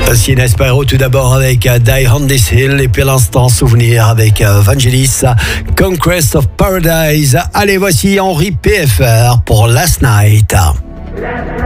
Sienna Spyro tout d'abord avec Die on This Hill et puis à l'instant Souvenir avec Vangelis, Conquest of Paradise. Allez, voici Henri PFR pour Last Night.